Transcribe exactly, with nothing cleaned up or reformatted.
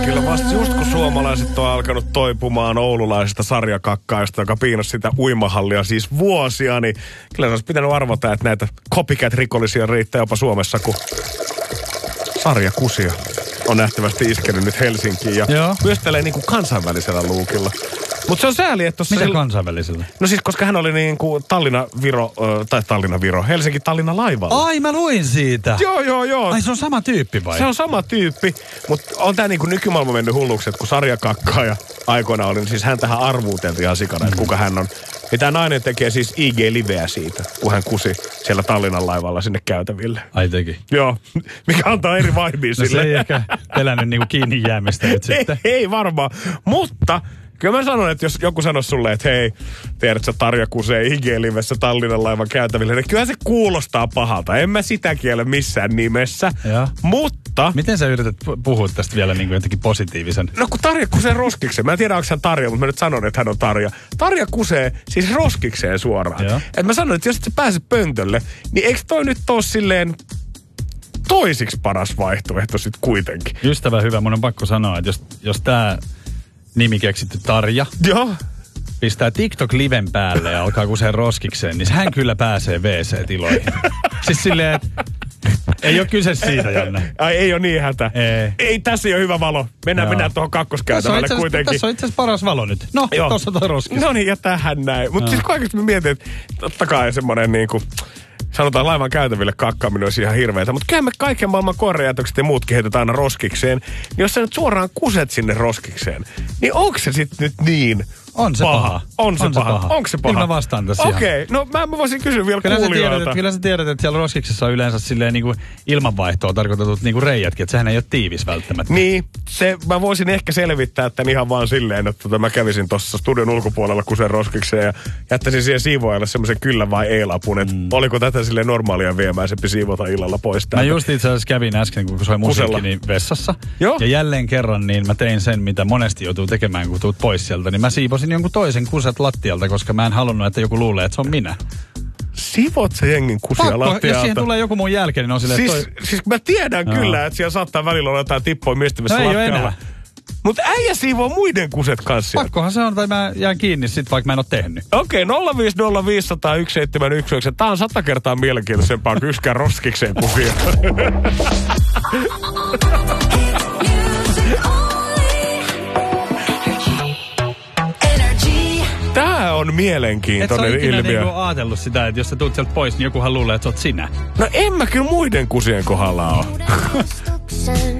Kyllä vasta just kun suomalaiset on alkanut toipumaan oululaisesta sarjakakkaista, joka piinasi sitä uimahallia siis vuosia, niin kyllä se olisi pitänyt arvata, että näitä copycat-rikollisia riittää jopa Suomessa, kun sarjakusia on nähtävästi iskenyt nyt Helsinkiin ja Joo. myös tälleen niin kuin kansainvälisellä luukilla. Mutta se on sääli, että tossa... Miten sel... kansainvälisellä? No siis, koska hän oli niin kuin Tallinna-Viro, tai Tallinna-Viro, Helsinki-Tallinna laivalla. Ai, mä luin siitä. Joo, joo, joo. Ai, se on sama tyyppi vai? Se on sama tyyppi, mutta on tää niin kuin nykymaailma mennyt hulluksi, että kun sarjakakkaaja aikoina oli, niin siis hän tähän arvuuteltiin ihan sikana, että kuka hän on. Ja tämä nainen tekee siis I G-liveä siitä, kun hän kusi siellä Tallinnan laivalla sinne käytäville. Ai teki? Joo, mikä antaa eri vaibia no sille. Se ei ehkä pelännyt niinku kiinni jäämistä nyt sitten. Ei, ei varmaan, mutta... Kyllä mä sanon, että jos joku sanoisi sulle, että hei, tiedät sä Tarja kusee I G-livessä Tallinnan laivan käytäville, niin kyllä se kuulostaa pahalta. En mä sitä kiele missään nimessä, ja. Mutta... Miten sä yrität puhua tästä vielä niin kuin jotenkin positiivisen? No kun Tarja kusee roskikseen. Mä en tiedä, onko hän Tarja, mutta mä nyt sanon, että hän on Tarja. Tarja kusee siis roskikseen suoraan. Että mä sanon, että jos et sä pääse pöntölle, niin eikö toi nyt ole silleen... toisiksi paras vaihtoehto sit kuitenkin? Ystävä hyvä, mun on pakko sanoa, että jos, jos tää... nimi keksitty Tarja. Joo. Pistää TikTok-liven päälle ja alkaa kuseen roskikseen, niin hän kyllä pääsee W C-tiloihin. Siis silleen, että ei ole kyse siitä, Janne. Ai ei ole niin hätä. Ei. Ei, tässä ei ole hyvä valo. Mennään, mennään tuohon kakkoskäytävälle kuitenkin. Tässä on itse asiassa paras valo nyt. No, Joo. tossa toi roskis. No niin, ja tähän näin. Mutta siis kaikesta mä mietin, että totta kai semmoinen niinku... Sanotaan laivan käytäville kakkaaminen olisi ihan hirveätä, mutta kyllä me kaiken maailman koirajätökset ja muutkin heitetään aina roskikseen. Niin jos sä nyt suoraan kuset sinne roskikseen, niin onko se sitten nyt niin On se paha. paha. On se, on paha. se paha. Onko se paha? Kyllä mä vastaan tässä Okei, okay. No mä, mä voisin kysyä vielä kyllä kuulijoilta. Tiedät, kyllä sä tiedät, että siellä roskiksessa on yleensä silleen niinku ilmanvaihtoa tarkoitetut niinku reijätkin, että sehän ei ole tiivis välttämättä. Niin, se, mä voisin ehkä selvittää tämän ihan vaan silleen, että tota, mä kävisin tuossa studion ulkopuolella kusen roskikseen ja jättäisin siihen siivoajalle semmoisen kyllä vai ei-lapun, että mm. oliko tätä silleen normaalia viemäisempi siivota illalla pois täältä. Mä just itse asiassa kävin äsken, kun soi musiikki, niin vessassa. Joo. Ja jälleen kerran niin mä tein sen, mitä monesti joutuu tekemään, kun tuut pois sieltä, niin mä siivosin jonkun toisen kuset lattialta, koska mä en halunnut, että joku luulee, että se on minä. Sivot se jengin kusia Pakko, lattialta. Jos siihen tulee joku mun jälkeen, niin on silleen, siis, toi... siis mä tiedän no. kyllä, että siellä saattaa välillä olla jotain tippoja miestimässä no lattialla. Mutta äijä siivoo muiden kuset kanssa. Pakkohan se on, tai mä jään kiinni sit, vaikka mä en oo tehnyt. Okei, okay, nolla viisi nolla viisi nolla nolla yksi seitsemän yksi yhdeksän. Tää on sata kertaa mielenkiintoisempaa kuin yskään roskikseen kusia. Tää on mielenkiintoinen ilmiö. Et sä niinku ajatellut sitä, että jos sä tuut sieltä pois, niin jokuhan luulee, että sä oot sinä. No en mä kyllä muiden kusien kohdalla oo.